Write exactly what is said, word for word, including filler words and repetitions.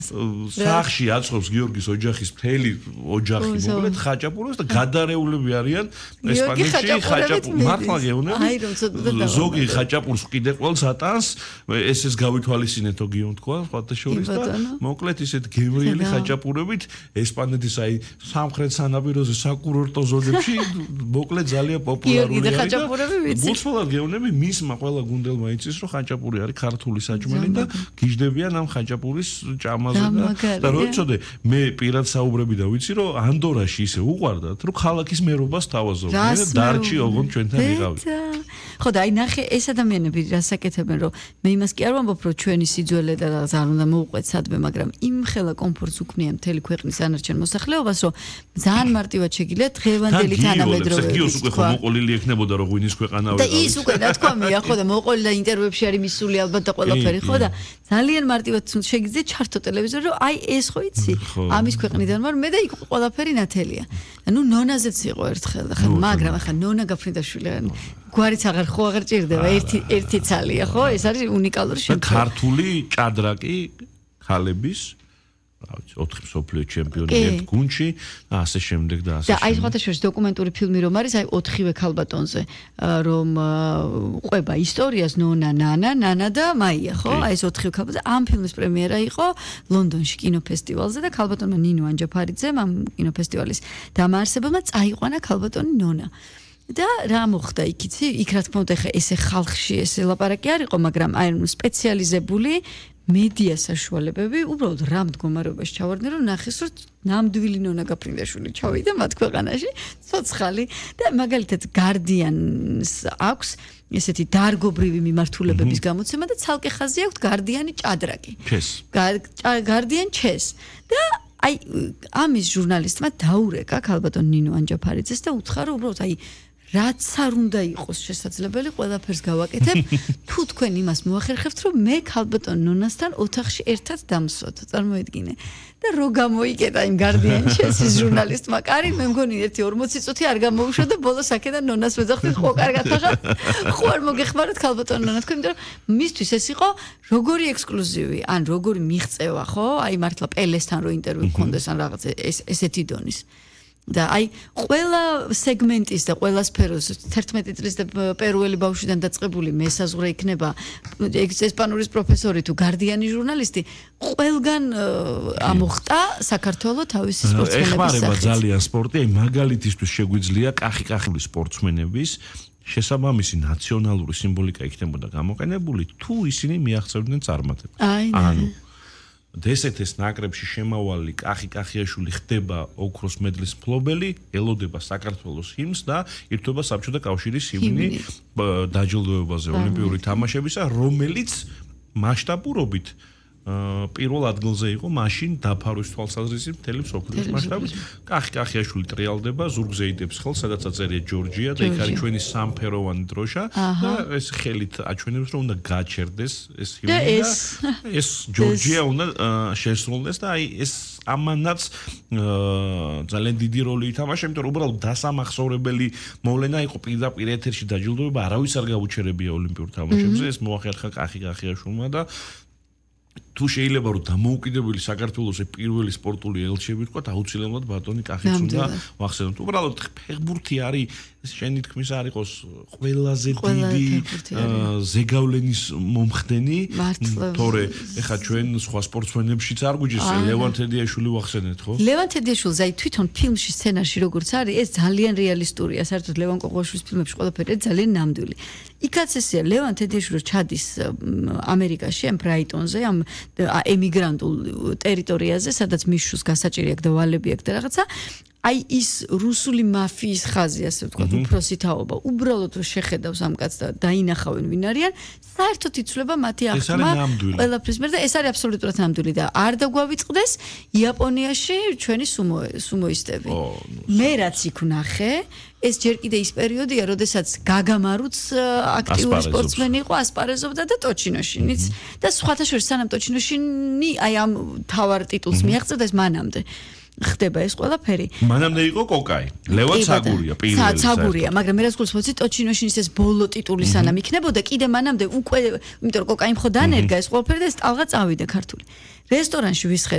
სახში აცხოვს გიორგის ოჯახის მთელი ოჯახი მოკლედ ხაჭაპურებს და გადარეულები არიან ესპანეთში ხაჭაპურ მართლა გეუბნები ზოგი ხაჭაპურს კიდე ყველს ატანს ეს ეს გავითვალისწინეთო გიონ თქვა სხვათა შორის და მოკლედ ისეთ გემრიელი ხაჭაპურებით ესპანეთის აი სამხრეთ სანაპიროზე საკურორტო ზონებში მოკლედ ძალიან პოპულარულია და გულწრფელად გეუბნები მისმა ყველა გუნდელმა იცის რომ ხაჭაპური არის ქართული საჭმელი და გიждდებიან ამ ხაჭაპურის ჭამაზე და როიცოდე მე პირად საუბრები და ვიცი რომ ანდორაში ისე უყვარდათ რომ ქალაქის მერობას თავაზობდნენ და დარჩი ოღონდ ჩვენთან იყავით ხო და აი ნახე ეს ადამიანები რასაკეთებენ რომ მე იმას კი არ ვამბობ რომ ჩვენი სიძველე და ძალიან უნდა მოუყვეთ სადმე მაგრამ იმ ხელა კომფორტს უქმნიან მთელი ქვეყნის ანარჩენ მოსახლეობას რომ ძალიან მარტივად შეგიძლია დღევანდელი თანამედროვეები გიოს უკვე ხო მოყოლილი ექნებოდა რომ ღვინის ქვეყანაა და ის უკვე ნათქვამია ხო და მოყოლი და ინტერვიუებში არის მისული ალბათ და ყველაფერი ხო და ძალიან მარტივად შეგიძლია ჩართო ტელევიზორში რომ აი ეს ხო იცი ამის ქვეყნიდან ვარ მე და იქ ყველაფერი ნათელია და ნუ ნონაზეც იყო ერთხელ ხა მაგრამ ხა ნონა გაფრინდაშვილი გვარიც აღარ ხო აღარ ჭირდება ერთი ერთი ცალია ხო ეს არის უნიკალური შემთხვევა ქართული ჭადრაკი ხალების რა ვიცი ოთხი მსოფლიო ჩემპიონი ერთ გუნდში და ასე შემდეგ და ასე და აი სხვათა შორის დოკუმენტური ფილმი რომ არის აი ოთხივე ქალბატონზე რომ ყვება ისტორიას ნონა ნანა ნანა და მაია ხო აი ეს ოთხივე ქალბატონი ამ ფილმის პრემიერა იყო ლონდონში კინოფესტივალზე და ქალბატონმა ნინო ანჯაფარიძემ ამ კინოფესტივალის დამაარსებელმა წაიყვანა ქალბატონი ნონა და რა მოხდა იქ იცი იქ რა თქმა უნდა ხა ესე ხალხში ესე ლაპარაკი არ იყო მაგრამ აი სპეციალიზებული მედია საშუალებები უბრალოდ რა მდგომარეობაში ჩავარდნენ რომ ნახეს რომ ნამდვილი ნონა გაფრინდაშვილი ჩავიდა მათ ქვეყანაში ცოცხალი და მაგალითად Guardian-ს აქვს ესეთი დარგობრივი მიმართულებების გამოცემა და ცალკე ხაზი აქვს Guardian-ი ჭადრაკი Guardian chess და აი ამის ჟურნალისტმა დაურეკა ქალბატონ ნინო ანჯაფარიძეს და უთხრა რომ უბრალოდ აი რაც არ უნდა იყოს შესაძლებელი ყველაფერს გავაკეთებ თუ თქვენ იმას მოახერხებთ რომ მე ქალბატონ ნონასთან ოთახში ერთად დამსვათ წარმოიდგინე და რო გამოიკეტა იმ Guardian chess-ის ჟურნალისტმა კარი მე მგონი ერთი ორმოცი წუთი არ გამოუშვა და ბოლოს აქედან ნონას ვეძახდით ხო კარგად ახლა ხო არ მოგეხმაროთ ქალბატონ ნონა თქვენ იმიტომ რომ მისთვის ეს იყო როგორი ექსკლუზივი ან როგორი მიღწევა ხო აი მართლა პელესთან რო ინტერვიუ გქონდეს ან რაღაც ესეთი დონის და აი ყველა სეგმენტის და ყველა სფეროს თერთმეტი წლის და პერუელი ბავშვიდან დაწყებული მესაზღვრე იქნება ესპანურის პროფესორი თუ Guardian-ი ჟურნალისტი ყველგან ამოხტა საქართველოს თავისი სპორტსმენების ეხმარება ძალიან სპორტი აი მაგალითისთვის შეგვიძლია კახი-კახული სპორტსმენების შესაბამისი ნაციონალური სიმბოლიკა იქნებოდა გამოყენებული თუ ისინი მიაღწევდნენ წარმატებას ანუ დსთ-ის ნაკრებში შემავალი კახი-კახიაშვილი ხდება ოქროს მედლის მფლობელი, ელოდება საქართველოს ჰიმნს და ირთვება საბჭოთა კავშირის ჰიმნი დაჯილდოებაზე ოლიმპიური თამაშებისა, რომელიც მასშტაბურობით პირველ ადგილზე იყო მაშინ დაფარვის თვალსაზრისით მთელი მსოფლიოს მასშტაბით. კახი-კახიაშვილი ტრიალდება, ზურგზე იდებს ხელს, სადაც აწერია ჯორჯია და იქ არის ჩვენი სამფეროვანი დროშა და ეს ხელით აჩვენებს რომ უნდა გაჩერდეს ეს ჰიმნი და ეს ჯორჯია უნდა შესრულდეს და აი ეს ამანაც ძალიან დიდი როლი ითამაშა, იმიტომ რომ უბრალოდ დასამახსოვრებელი მოვლენა იყო პირდაპირ ეთერში დაჯილდოება, არავის არ გაუჩერებია ოლიმპიურ თამაშებზე, ეს მოახერხა კახი-კახიაშვილმა და თუ შეიძლება რომ დამოუკიდებელი საქართველოს პირველი სპორტული ელჩები ვთქვათ, აუცილებლად ბატონი კახიც უნდა ვახსენოთ. უბრალოდ ფეხბურთი არის შენი თქმის არ იყოს ყველაზე დიდი ზეგავლენის მომხდენი, თორე ეხა ჩვენ სხვა სპორტსმენებშიც არ გვიჭირს ლევან თედიაშვილი ვახსენეთ, ხო? ლევან თედიაშვილს აი თვითონ ფილმში სცენარში როგორც არის, ეს ძალიან რეალისტურია, საერთოდ ლევან კოღოშვილის ფილმებში ყველაფერი ძალიან ნამდვილი. იქაც ესეა ლევან თედიაშვილი ჩადის ამერიკაში, ამ ბრაიტონზე, ამ ემიგრანტულ ტერიტორიაზე, სადაც მიშუს გასაჭირი აქვს და ვალები აქვს და რაღაცა აი ის რუსული მაფიის ხაზი ასე ვთქვათ, უფროსი თაობა, უბრალოდ რომ შეხედავს ამ კაცს და დაინახავენ ვინ არიან, საერთოდ იცვლება მათი აღქმა ყველაფრის მიერ და ეს არის აბსოლუტურად ნამდვილი და არ დაგვავიწყდეს იაპონიაში ჩვენი სუმოისტები. მე რაც იქ ვნახე, ეს ჯერ კიდე ის პერიოდია, როდესაც გაგამარუც აქტიური სპორტსმენი იყო, ასპარეზობდა და ტოჩინოშინიც და სხვათა შორის სანამ ტოჩინოშინი აი ამ თავარ ტიტულს მიაღწევდა ეს მანამდე ხდება ეს ყველაფერი. მანამდე იყო კოკაი. ლევან ცაგურია პირველი. ცაგურია, მაგრამ მე რაც გულს ტოჩინოშინის ეს ბოლო ტიტული სანამ იქნებოდა, კიდე მანამდე უკვე, იმიტომ რომ კოკაი მხო დანერგა ეს ყველაფერი და ეს ტალღა წავიდა ქართული. რესტორანში ვისხედე